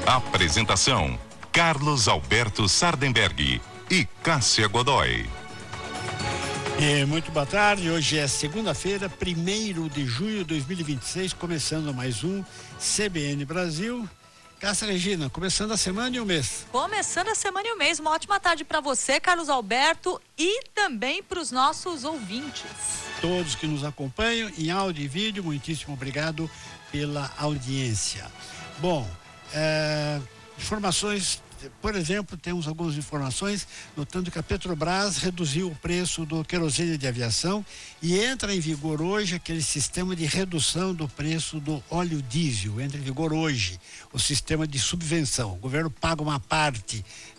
Apresentação: Carlos Alberto Sardenberg e Cássia Godoy. Muito boa tarde, hoje é segunda-feira, 1º de junho de 2026, começando mais um CBN Brasil. Cássia Regina, começando a semana e o mês. Começando a semana e o mês, uma ótima tarde para você, Carlos Alberto, e também para os nossos ouvintes. Todos que nos acompanham em áudio e vídeo, muitíssimo obrigado pela audiência. Bom, informações. Por exemplo, temos algumas informações notando que a Petrobras reduziu o preço do querosene de aviação e entra em vigor hoje aquele sistema de redução do preço do óleo diesel. Entra em vigor hoje o sistema de subvenção. O governo paga uma parte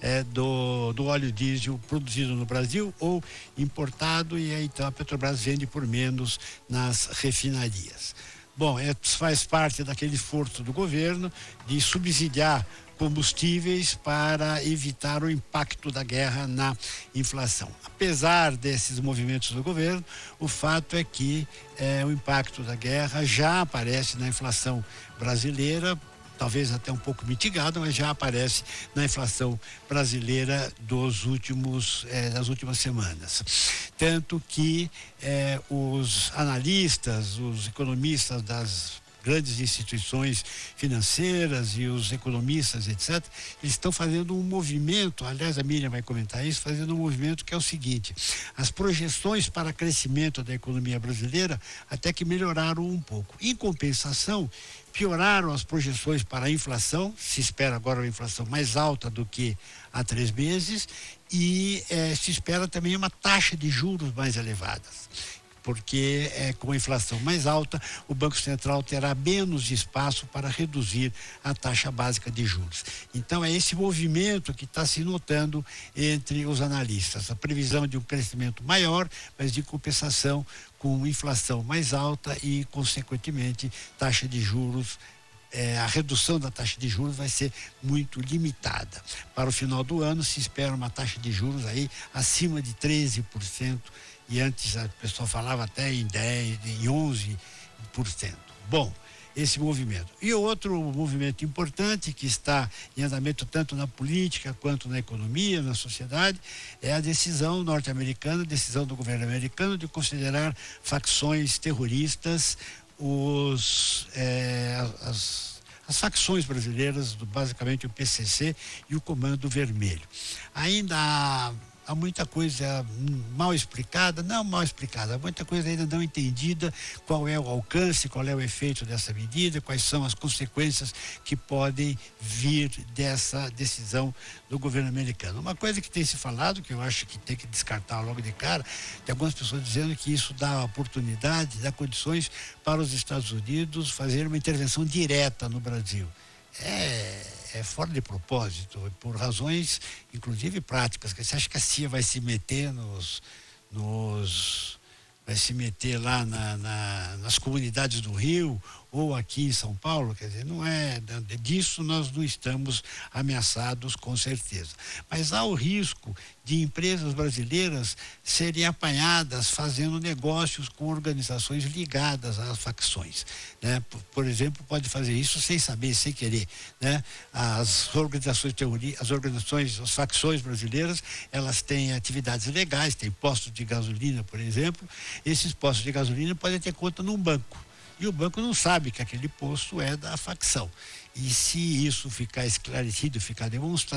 do óleo diesel produzido no Brasil ou importado e aí então a Petrobras vende por menos nas refinarias. Bom, faz parte daquele esforço do governo de subsidiar combustíveis para evitar o impacto da guerra na inflação. Apesar desses movimentos do governo, o fato é que o impacto da guerra já aparece na inflação brasileira, talvez até um pouco mitigado, mas já aparece na inflação brasileira das últimas semanas. Tanto que os analistas, os economistas das grandes instituições financeiras e os economistas, etc., eles estão fazendo um movimento, aliás, a Miriam vai comentar isso, fazendo um movimento que é o seguinte: as projeções para crescimento da economia brasileira até que melhoraram um pouco. Em compensação, pioraram as projeções para a inflação, se espera agora uma inflação mais alta do que há 3 meses, e se espera também uma taxa de juros mais elevadas. Porque com a inflação mais alta, o Banco Central terá menos espaço para reduzir a taxa básica de juros. Então é esse movimento que está se notando entre os analistas. A previsão de um crescimento maior, mas de compensação com inflação mais alta e, consequentemente, taxa de juros. A redução da taxa de juros vai ser muito limitada. Para o final do ano se espera uma taxa de juros aí acima de 13%. E antes a pessoa falava até em 10%, em 11%. Bom, esse movimento. E outro movimento importante que está em andamento tanto na política quanto na economia, na sociedade, é a decisão norte-americana, decisão do governo americano de considerar facções terroristas as facções brasileiras, basicamente o PCC e o Comando Vermelho. Ainda há muita coisa mal explicada, muita coisa ainda não entendida, qual é o alcance, qual é o efeito dessa medida, quais são as consequências que podem vir dessa decisão do governo americano. Uma coisa que tem se falado, que eu acho que tem que descartar logo de cara, tem algumas pessoas dizendo que isso dá oportunidade, dá condições para os Estados Unidos fazer uma intervenção direta no Brasil. É fora de propósito, por razões, inclusive práticas. Você acha que a CIA vai se meter vai se meter lá nas comunidades do Rio ou aqui em São Paulo? Quer dizer, não é disso, nós não estamos ameaçados com certeza. Mas há o risco de empresas brasileiras serem apanhadas fazendo negócios com organizações ligadas às facções, né? Por exemplo, pode fazer isso sem saber, sem querer, né? As facções brasileiras, elas têm atividades legais, têm postos de gasolina, por exemplo. Esses postos de gasolina podem ter conta num banco. E o banco não sabe que aquele posto é da facção. E se isso ficar esclarecido, ficar demonstrado,